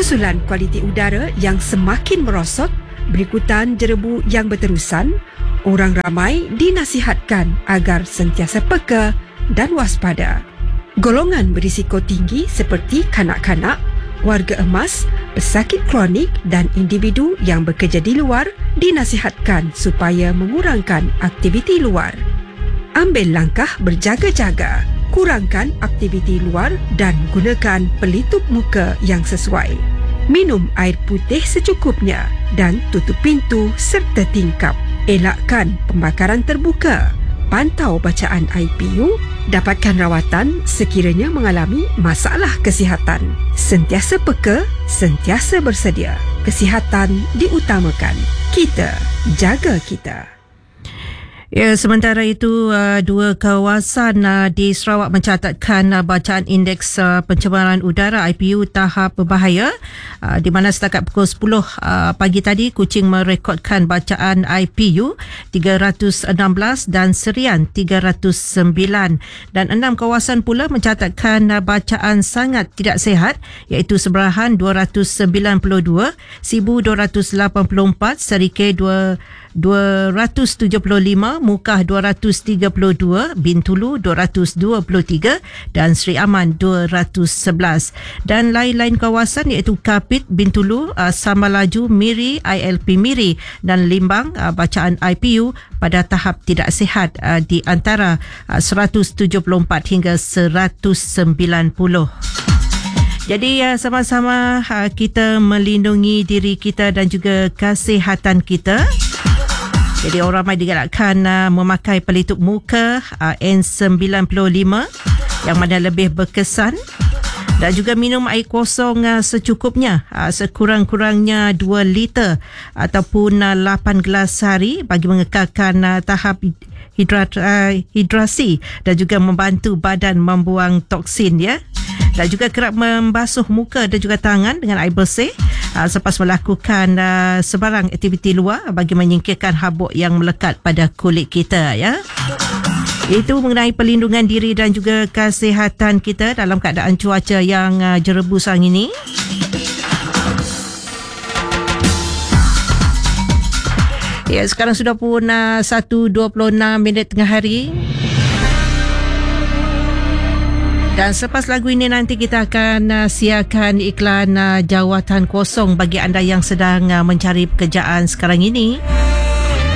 Susulan kualiti udara yang semakin merosot berikutan jerebu yang berterusan, orang ramai dinasihatkan agar sentiasa peka dan waspada. Golongan berisiko tinggi seperti kanak-kanak, warga emas, pesakit kronik dan individu yang bekerja di luar dinasihatkan supaya mengurangkan aktiviti luar. Ambil langkah berjaga-jaga, kurangkan aktiviti luar dan gunakan pelitup muka yang sesuai. Minum air putih secukupnya dan tutup pintu serta tingkap. Elakkan pembakaran terbuka. Pantau bacaan IPU, dapatkan rawatan sekiranya mengalami masalah kesihatan. Sentiasa peka, sentiasa bersedia. Kesihatan diutamakan. Kita jaga kita. Ya, sementara itu dua kawasan di Sarawak mencatatkan bacaan indeks pencemaran udara IPU tahap berbahaya, di mana setakat pukul 10 pagi tadi Kuching merekodkan bacaan IPU 316 dan Serian 309, dan 6 kawasan pula mencatatkan bacaan sangat tidak sihat, iaitu Seberahan 292, Sibu 284, Serikei 275, Mukah 232, Bintulu 223 dan Sri Aman 211. Dan lain-lain kawasan iaitu Kapit, Bintulu, Samalaju, Miri, ILP Miri dan Limbang bacaan IPU pada tahap tidak sihat di antara 174 hingga 190. Jadi sama-sama kita melindungi diri kita dan juga kesihatan kita. Jadi orang ramai digalakkan memakai pelitup muka N95 yang mana lebih berkesan, dan juga minum air kosong secukupnya, sekurang-kurangnya 2 liter ataupun 8 gelas sehari bagi mengekalkan tahap hidrasi dan juga membantu badan membuang toksin, ya. Dan juga kerap membasuh muka dan juga tangan dengan air bersih selepas melakukan sebarang aktiviti luar bagi menyingkirkan habuk yang melekat pada kulit kita, ya. Itu mengenai perlindungan diri dan juga kesihatan kita dalam keadaan cuaca yang jerebu sekarang ini. Ya, sekarang sudah pun 1.26 minit tengah hari. Dan selepas lagu ini nanti kita akan siarkan iklan jawatan kosong bagi anda yang sedang mencari pekerjaan sekarang ini.